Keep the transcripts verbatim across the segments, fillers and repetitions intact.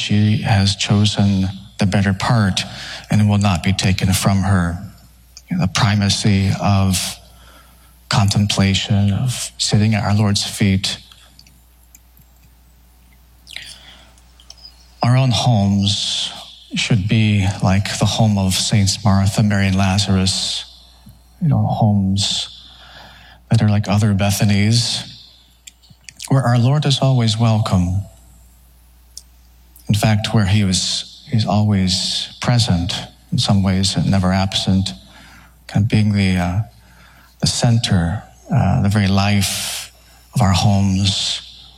she has chosen the better part and it will not be taken from her. You know, the primacy of contemplation, of sitting at our Lord's feet. Our own homes should be like the home of Saints Martha, Mary, and Lazarus. You know, homes that are like other Bethanys, where our Lord is always welcome. In fact, where he was, he's always present, in some ways never absent, kind of being the uh, the center, uh, the very life of our homes.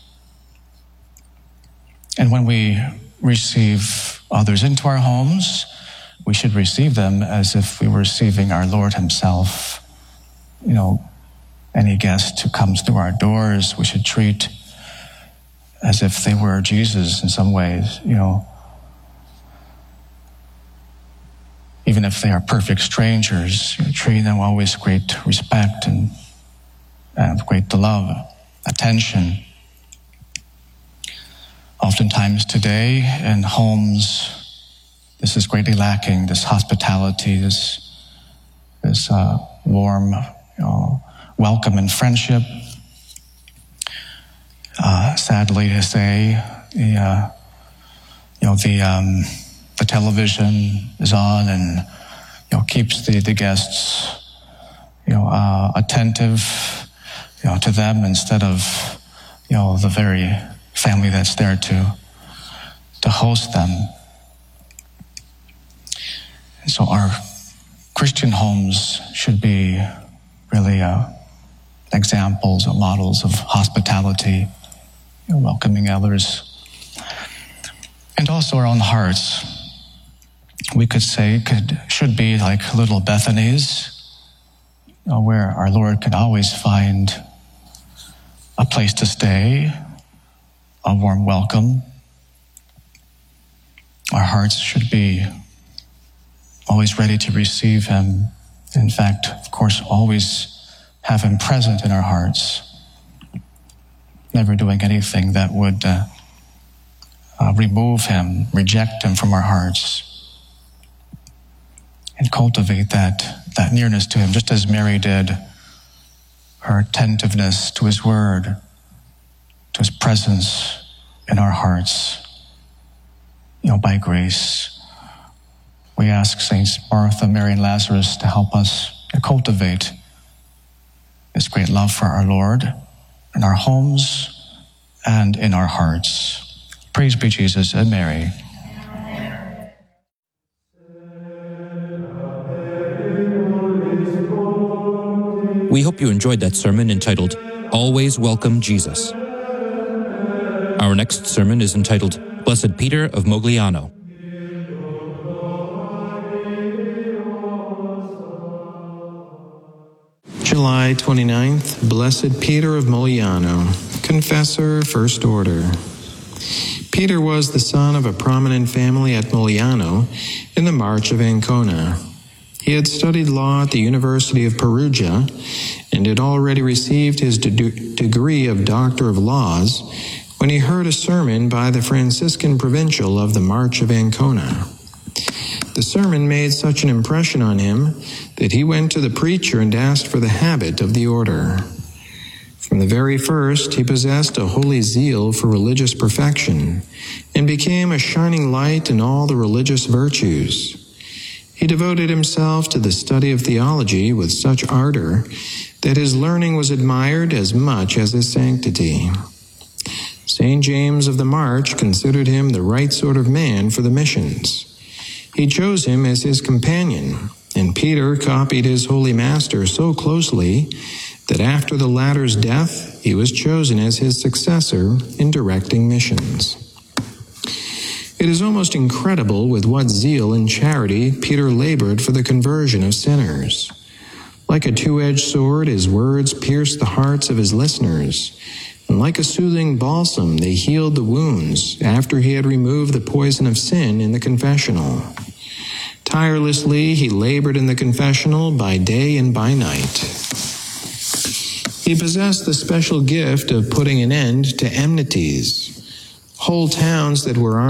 And when we receive others into our homes, we should receive them as if we were receiving our Lord himself. You know, any guest who comes through our doors, we should treat as if they were Jesus in some ways, you know. Even if they are perfect strangers, you know, treat them always with great respect and, and great love, attention. Oftentimes today in homes, this is greatly lacking, this hospitality, this, this uh, warm, you know, welcome and friendship. Uh, sadly to say, the, uh, you know, the, um, the television is on and, you know, keeps the, the guests, you know, uh, attentive, you know, to them instead of, you know, the very family that's there to, to host them. And so our Christian homes should be really uh, examples or models of hospitality, you know, welcoming others. And also our own hearts, we could say, could should be like little Bethanys, you know, where our Lord could always find a place to stay, a warm welcome. Our hearts should be always ready to receive him. In fact, of course, always have him present in our hearts, never doing anything that would uh, uh, remove him, reject him from our hearts, and cultivate that, that nearness to him, just as Mary did, her attentiveness to his word, to his presence in our hearts, you know, by grace. We ask Saints Martha, Mary, and Lazarus to help us to cultivate this great love for our Lord in our homes and in our hearts. Praise be Jesus and Mary. We hope you enjoyed that sermon entitled, Always Welcome Jesus. Our next sermon is entitled, Blessed Peter of Mogliano. July twenty-ninth, Blessed Peter of Mogliano, Confessor, First Order. Peter was the son of a prominent family at Mogliano in the March of Ancona. He had studied law at the University of Perugia and had already received his de- degree of Doctor of Laws when he heard a sermon by the Franciscan provincial of the March of Ancona. The sermon made such an impression on him that he went to the preacher and asked for the habit of the order. From the very first, he possessed a holy zeal for religious perfection and became a shining light in all the religious virtues. He devoted himself to the study of theology with such ardor that his learning was admired as much as his sanctity. Saint James of the March considered him the right sort of man for the missions. He chose him as his companion, and Peter copied his holy master so closely that after the latter's death, he was chosen as his successor in directing missions. It is almost incredible with what zeal and charity Peter labored for the conversion of sinners. Like a two-edged sword, his words pierced the hearts of his listeners, and like a soothing balsam, they healed the wounds after he had removed the poison of sin in the confessional. Tirelessly, he labored in the confessional by day and by night. He possessed the special gift of putting an end to enmities. Whole towns that were